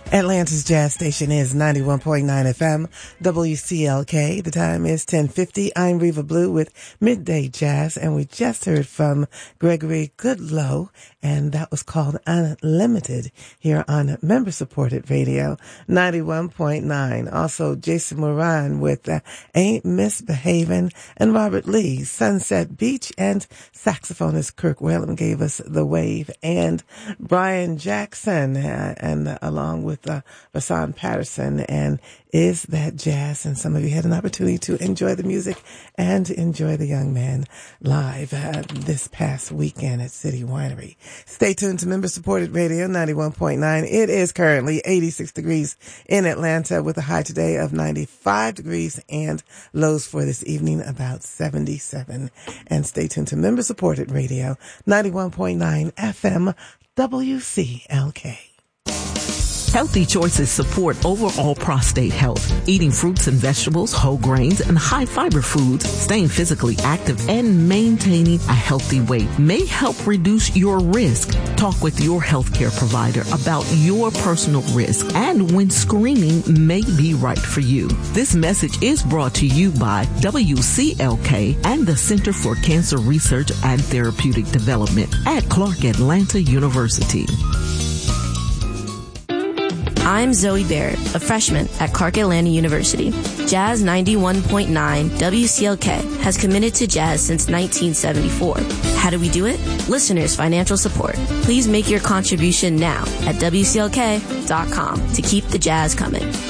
Atlanta's jazz station is 91.9 FM, WCLK. The time is 10:50. I'm Reva Blue with Midday Jazz, and we just heard from Gregory Goodloe, and that was called Unlimited here on member-supported radio, 91.9. Also, Jason Moran with Ain't Misbehavin', and Robert Lee, Sunset Beach, and saxophonist Kirk Whalum gave us The Wave, and Brian Jackson, and along with Vassan Patterson, and Is That Jazz? And some of you had an opportunity to enjoy the music and enjoy the young man live this past weekend at City Winery. Stay tuned to member-supported radio, 91.9. It is currently 86 degrees in Atlanta with a high today of 95 degrees and lows for this evening about 77. And stay tuned to member-supported radio, 91.9 FM, WCLK. Healthy choices support overall prostate health. Eating fruits and vegetables, whole grains, and high-fiber foods, staying physically active, and maintaining a healthy weight may help reduce your risk. Talk with your healthcare provider about your personal risk and when screening may be right for you. This message is brought to you by WCLK and the Center for Cancer Research and Therapeutic Development at Clark Atlanta University. I'm Zoe Barrett, a freshman at Clark Atlanta University. Jazz 91.9 WCLK has committed to jazz since 1974. How do we do it? Listeners' financial support. Please make your contribution now at WCLK.com to keep the jazz coming.